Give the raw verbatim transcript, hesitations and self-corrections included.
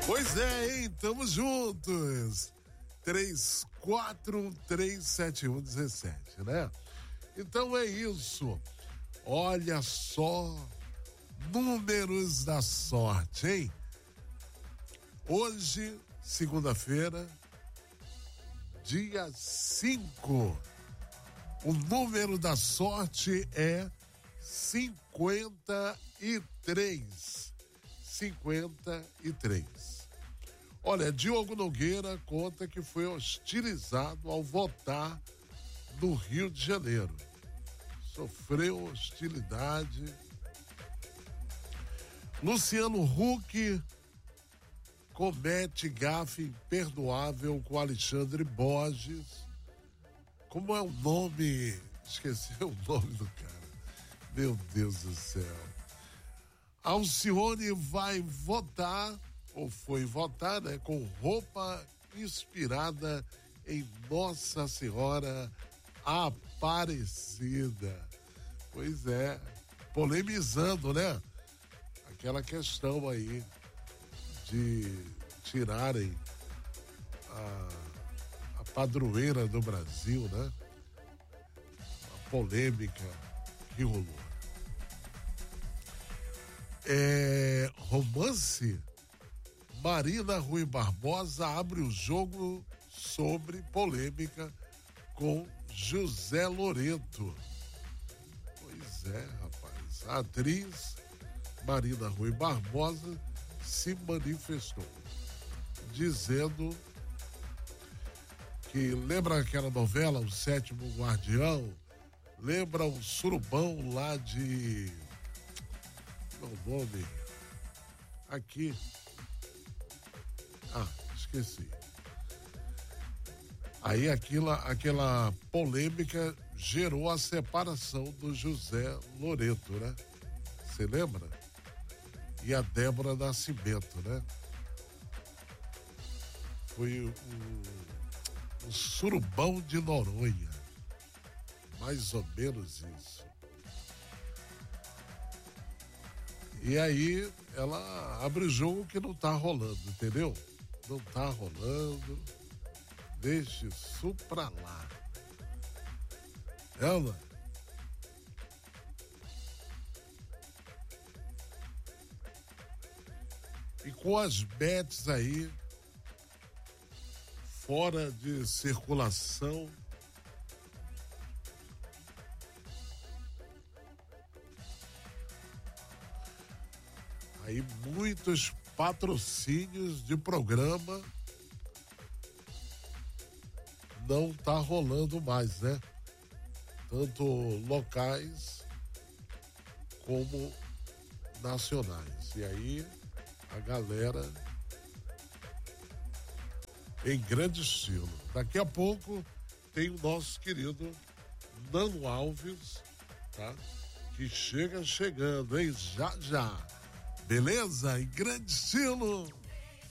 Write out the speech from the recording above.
Pois é, hein? Tamo juntos. três quatro três sete um um sete, né? Então é isso. Olha só, números da sorte, hein? Hoje, segunda-feira, dia cinco. O número da sorte é cinquenta e três. cinquenta e três. Olha, Diogo Nogueira conta que foi hostilizado ao votar no Rio de Janeiro. Sofreu hostilidade. Luciano Huck comete gafe imperdoável com Alexandre Borges. Como é o nome? Esqueci o nome do cara. Meu Deus do céu. Alcione vai votar, ou foi votar, né, com roupa inspirada em Nossa Senhora Aparecida. Pois é, polemizando, né? Aquela questão aí de tirarem a, a padroeira do Brasil, né? A polêmica que rolou. É, romance, Marina Rui Barbosa abre o jogo sobre polêmica com José Loreto. Pois é, rapaz. A atriz Marina Rui Barbosa se manifestou, dizendo que lembra aquela novela, O Sétimo Guardião? Lembra o surubão lá de... Meu nome aqui. Ah, esqueci. Aí aquela, aquela polêmica gerou a separação do José Loreto, né? Você lembra? E a Débora Nascimento, né? Foi o, o surubão de Noronha. Mais ou menos isso. E aí ela abre o jogo que não tá rolando, entendeu? Não tá rolando. Deixa isso pra lá. Ela. E com as bets aí fora de circulação, aí muitos patrocínios de programa não tá rolando mais, né? Tanto locais como nacionais. E aí a galera em grande estilo. Daqui a pouco tem o nosso querido Nano Alves, tá? Que chega chegando, hein? Já, já. Beleza? Em grande estilo.